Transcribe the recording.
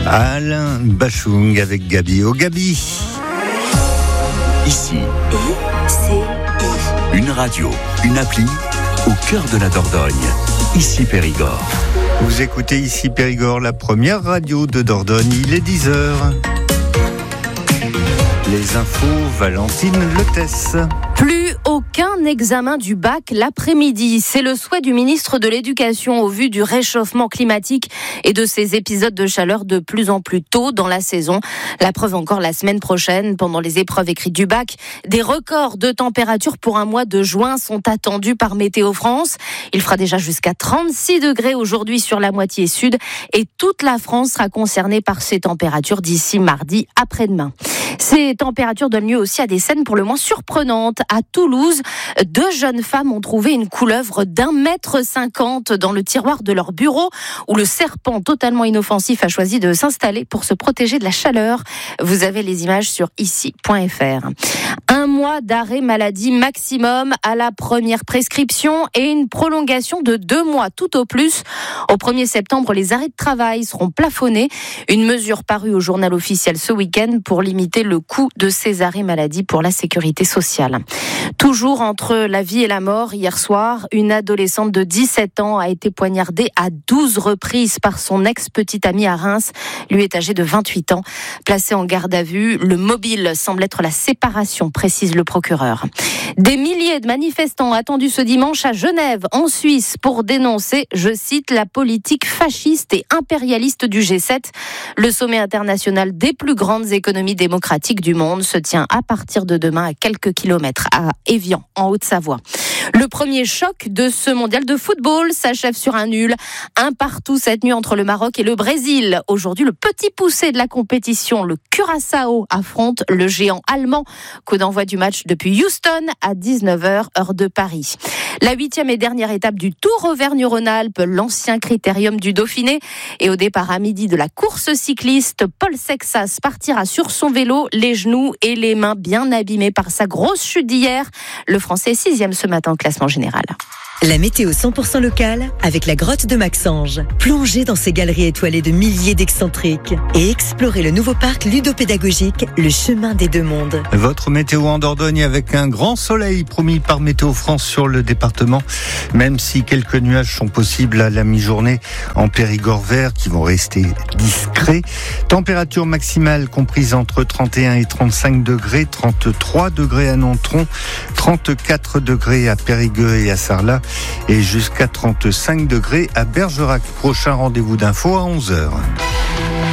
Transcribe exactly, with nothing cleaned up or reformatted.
Alain Bachung avec Gabi. Oh Gabi. Ici, I C I. une radio, une appli au cœur de la Dordogne. Ici Périgord. Vous écoutez Ici Périgord, la première radio de Dordogne. Il est dix heures. Les infos, Valentine Letesse. Plus aucun examen du bac l'après-midi. C'est le souhait du ministre de l'Éducation au vu du réchauffement climatique et de ces épisodes de chaleur de plus en plus tôt dans la saison. La preuve encore la semaine prochaine, pendant les épreuves écrites du bac, des records de température pour un mois de juin sont attendus par Météo France. Il fera déjà jusqu'à trente-six degrés aujourd'hui sur la moitié sud et toute la France sera concernée par ces températures d'ici mardi après-demain. Ces températures donnent lieu aussi à des scènes pour le moins surprenantes. À Toulouse, deux jeunes femmes ont trouvé une couleuvre d'un mètre cinquante dans le tiroir de leur bureau où le serpent totalement inoffensif a choisi de s'installer pour se protéger de la chaleur. Vous avez les images sur ici point f r. Un mois d'arrêt maladie maximum à la première prescription et une prolongation de deux mois tout au plus. Au premier septembre, les arrêts de travail seront plafonnés. Une mesure parue au journal officiel ce week-end pour limiter le coût de ces arrêts maladie pour la sécurité sociale. Toujours entre la vie et la mort, hier soir, une adolescente de dix-sept ans a été poignardée à douze reprises par son ex-petite amie à Reims. Lui est âgé de vingt-huit ans. Placé en garde à vue, le mobile semble être la séparation, précise le procureur. Des milliers de manifestants attendus ce dimanche à Genève, en Suisse, pour dénoncer, je cite, la politique fasciste et impérialiste du G sept. Le sommet international des plus grandes économies démocratiques du monde se tient à partir de demain à quelques kilomètres à Évian, en Haute-Savoie. Le premier choc de ce mondial de football s'achève sur un nul. Un partout cette nuit entre le Maroc et le Brésil. Aujourd'hui, le petit poussé de la compétition, le Curaçao, affronte le géant allemand. Coup d'envoi du match depuis Houston à dix-neuf heures, heure de Paris. La huitième et dernière étape du Tour Auvergne-Rhône-Alpes, l'ancien critérium du Dauphiné. Et au départ à midi de la course cycliste, Paul Sexas partira sur son vélo, les genoux et les mains bien abîmés par sa grosse chute d'hier. Le Français est sixième ce matin au classement général. La météo cent pour cent locale avec la grotte de Maxange. Plongez dans ces galeries étoilées de milliers d'excentriques et explorez le nouveau parc ludopédagogique, le chemin des deux mondes. Votre météo en Dordogne avec un grand soleil promis par Météo France sur le département, même si quelques nuages sont possibles à la mi-journée en Périgord vert qui vont rester discrets. Température maximale comprise entre trente et un et trente-cinq degrés, trente-trois degrés à Nontron, trente-quatre degrés à Périgueux et à Sarlat, et jusqu'à trente-cinq degrés à Bergerac. Prochain rendez-vous d'info à onze heures.